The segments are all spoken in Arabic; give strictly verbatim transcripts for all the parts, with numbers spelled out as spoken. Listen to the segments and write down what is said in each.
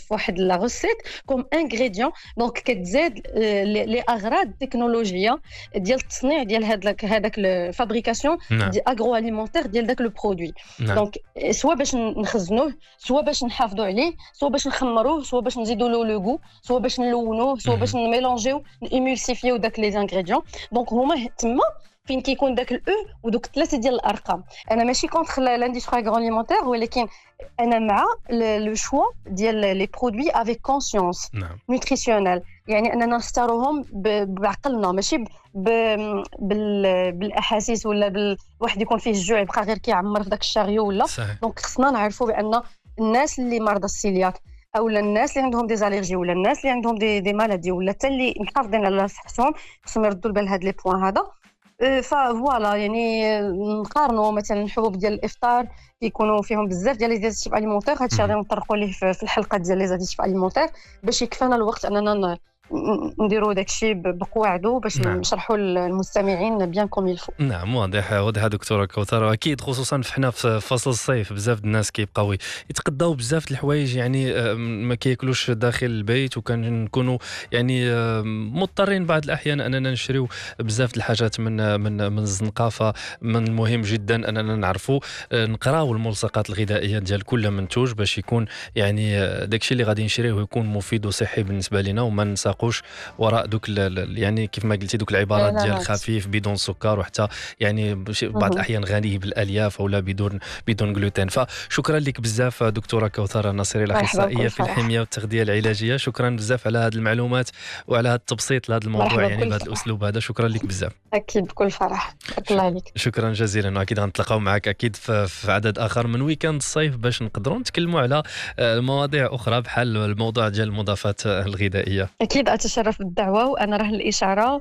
في واحد لا غوسيت كوم انغريديون، دونك كتزاد آه، لي لي اغراض تكنولوجيه ديال التصنيع ديال هذاك هذاك الفابريكاسيون نعم، دي اغرو اليمونتير ديال داك لو برودوي. نعم، دونك سوا باش نخزنوه، سوا باش نحافظوا عليه، سوا باش نخمروه، سوا باش نزيدوا له لو غو، سوا باش نلونوه، سوا باش اهم، نميلونجيو نيمولسيفيو داك لي انغريديون. دونك هما تما فين كيكون داك الاو ودوك ثلاثه ديال الارقام. انا ماشي كونتر لاندستري اغروليمونتير، ولكن انا مع لو شوا ديال لي برودوي افيك كونسيونس نعم، نوتريسيونيل، يعني اننا نختاروهم ب- بعقلنا، ماشي ب... ب- بال... بالاحاسيس ولا بال... واحد يكون فيه الجوع يبقى غير كيعمر في داك الشاريو ولا. صحيح، دونك خصنا نعرفوا بان الناس اللي مرضى السيلياك او الناس اللي عندهم دي زاليرجي ولا الناس اللي عندهم دي دي مالادي ولا حتى اللي محافظين على صحتهم خصهم يردوا البال لهاد لي بوين هذا. أه، فوالا يعني أه، نقارنوا مثلا الحبوب ديال الافطار كيكونوا فيهم بزاف ديال لي زاديتيف اليمونتير. هادشي غادي اهم. نطرقوا ليه في في الحلقه ديال لي زاديتيف اليمونتير باش يكفانا الوقت اننا ن- ن- نديروا داكشي ب- بقواعدو باش نعم. نشرحوا للمستمعين بيان كوم يلفو. نعم، واضح واضح دكتورة كوثر، واكيد خصوصا حنا في فصل الصيف بزاف د الناس كيبقاو يتقداو بزاف د الحوايج، يعني آه، ما كياكلوش داخل البيت، وكنكونوا يعني آه، مضطرين بعض الاحيان اننا نشريو بزاف د الحاجات من من من الزنقه. فمن المهم جدا اننا نعرفوا آه، نقراو الملصقات الغذائيه ديال كل منتوج باش يكون يعني آه، داكشي اللي غادي نشريوه يكون مفيد وصحي بالنسبه لنا، وما نساقوش وراء دوك ال- ال- يعني كيف ما قلتي دوك العبارات ديال اعلانات. خفيف بدون سكر، وحتى يعني بش- بعض مهم. الاحيان غني بالالياف او لا بدون بدون جلوتين. فشكرا لك بزاف دكتوره كوثر النصيري، مرحبا الاخصائيه بكل في فرح. الحميه والتغذيه العلاجيه. شكرا بزاف على هذه المعلومات وعلى هذا التبسيط لهذا الموضوع، مرحبا يعني بكل بهذا فرح. الاسلوب هذا. شكرا لك بزاف. اكيد بكل فرح، بارك ش- الله عليك. شكرا جزيلا، واكيد غنتلاقاو معك اكيد في, في عدد اخر من ويكاند الصيف باش نقدروا نتكلموا على آه، مواضيع اخرى بحال الموضوع ديال المضادات الغذائيه. اكيد اتشرف بالدعوه وانا راه الاشاره،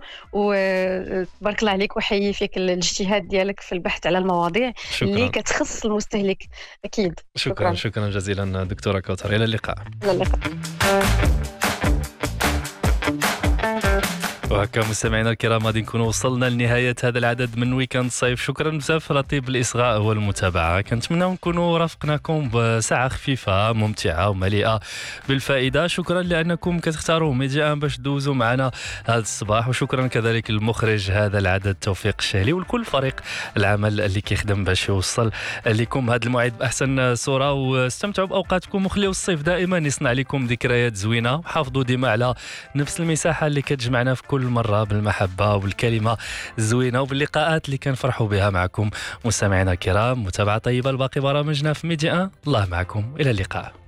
وتبارك الله عليك وحيي فيك الاجتهاد ديالك في البحث على المواضيع اللي شكرا، كتخص المستهلك. اكيد شكرا، شكرا. شكرا جزيلا دكتوره كوثر، الى اللقاء. الى اللقاء. وهكا مستمعينا الكرام غادي نكونوا وصلنا لنهاية هذا العدد من ويكاند صيف. شكرا بزاف لطيب الإصغاء والمتابعة، كنتمنى نكونوا رافقناكم بساعة خفيفة ممتعة ومليئة بالفائدة. شكرا لأنكم كتختاروا ميديا باش دوزوا معنا هذا الصباح، وشكرا كذلك المخرج هذا العدد توفيق الشهلي، والكل فريق العمل اللي كيخدم باش يوصل لكم هذا الموعد بأحسن صورة. واستمتعوا بأوقاتكم وخليوا الصيف دائما يصنع لكم ذكريات زوينة، وحافظوا ديما على نفس المساحة اللي كتجمعنا في كل مرة بالمحبة والكلمة الزوينة وباللقاءات اللي كنفرحوا بها معكم مستمعينا الكرام. متابعة طيبة لباقي برامجنا في ميديا. الله معكم، إلى اللقاء.